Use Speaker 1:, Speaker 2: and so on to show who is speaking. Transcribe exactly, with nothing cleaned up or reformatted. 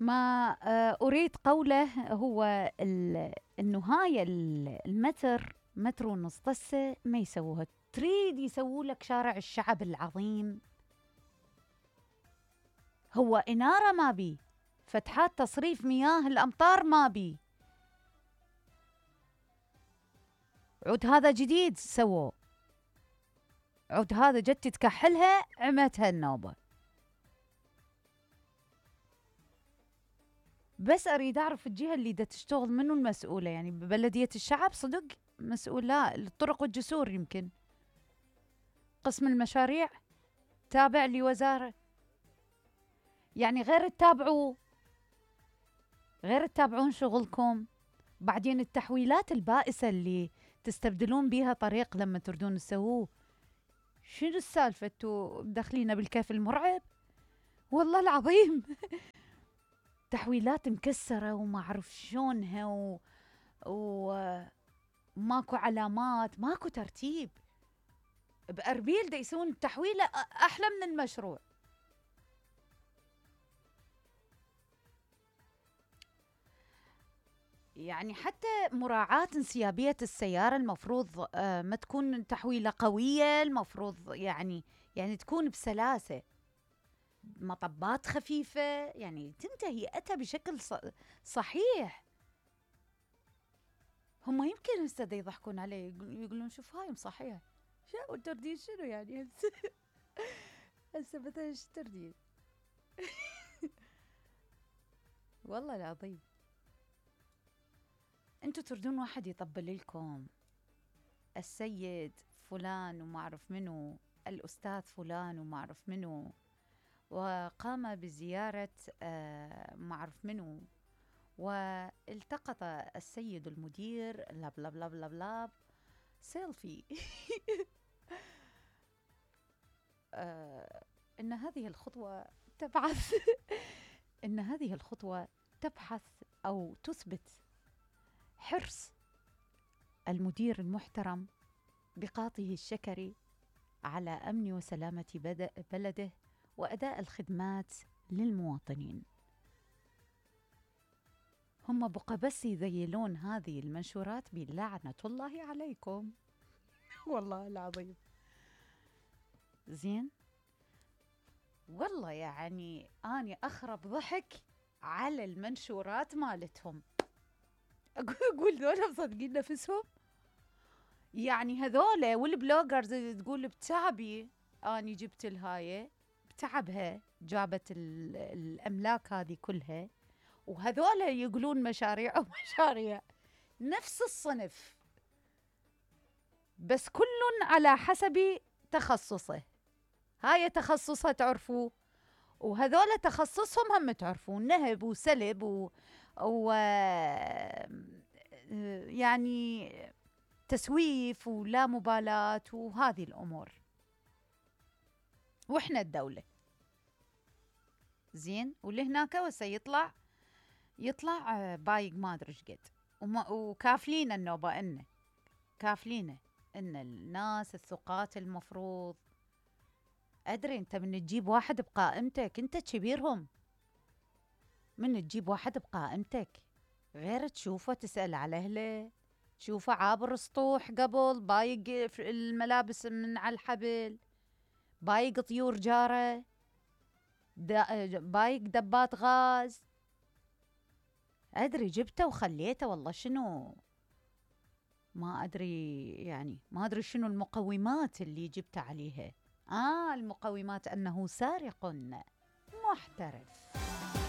Speaker 1: ما آه، أريد قوله هو ال- إنه هاي ال- المتر متر ونص طسة ما يسووها. تريد يسووا لك شارع الشعب العظيم، هو إنارة ما بي، فتحات تصريف مياه الأمطار ما بي، عود هذا جديد سووه، عود هذا جت تكحلها عمتها النوبة. بس أريد أعرف الجهة اللي دا تشتغل منو المسؤولة، يعني ببلدية الشعب صدق مسؤول؟ لا، الطرق والجسور يمكن، قسم المشاريع تابع لوزارة، يعني غير تتابعوا، غير تتابعون شغلكم. بعدين التحويلات البائسة اللي تستبدلون بيها طريق لما تردون تسووه، شنو السالفة؟ انتوا داخلين بالكيف المرعب والله العظيم. تحويلات مكسرة وما أعرف شلونها و... وماكو علامات، ماكو ترتيب. بأربيل دا يسوون التحويلة أحلى من المشروع. يعني حتى مراعاة انسيابية السيارة المفروض آه ما تكون تحويلة قوية، المفروض يعني يعني تكون بسلاسة، مطبات خفيفة، يعني تنتهي أتى بشكل صحيح. هم يمكن هسه يضحكون عليه يقولون شوف هاي صحيح، شو الترديد شنو يعني هسه؟ هسه مثلا ايش الترديد؟ والله العظيم انتوا تردون واحد يطبل لكم السيد فلان وما اعرف منو، الاستاذ فلان وما اعرف منو، وقام بزيارة آه ما اعرف منو، والتقط السيد المدير لاب لاب لاب لاب لاب سيلفي. آه ان هذه الخطوة تبعث ان هذه الخطوة تبحث او تثبت حرص المدير المحترم بقاطه الشكري على أمن وسلامة بلده وأداء الخدمات للمواطنين. هم بقى بس يذيلون هذه المنشورات بلعنة الله عليكم. والله العظيم زين. والله يعني أنا أخرب ضحك على المنشورات مالتهم. أقول ذولا مصدقين نفسهم؟ يعني هذولا والبلوجرز تقول بتعبي أني جبت الهاية، بتعبها جابت الأملاك هذه كلها، وهذولا يقولون مشاريع ومشاريع نفس الصنف، بس كل على حسب تخصصه. هاي تخصصها تعرفوا، وهذولا تخصصهم هم تعرفون، نهب وسلب و, و... يعني تسويف ولا مبالاة وهذه الأمور. وإحنا الدولة زين، واللي هناك وسا يطلع يطلع بايق ما أدري إيش قد، وكافلين النوبة إنه كافلين إن الناس الثقات المفروض. أدري أنت من تجيب واحد بقائمتك أنت كبيرهم، من تجيب واحد بقائمتك غير تشوفه تسأل على أهله، تشوفه عابر سطوح قبل بايق الملابس من على الحبل، بايق طيور جارة، بايق دبات غاز. أدري جبته وخليته والله شنو ما أدري، يعني ما أدري شنو المقومات اللي جبت عليها. آه المقومات أنه سارق محترف.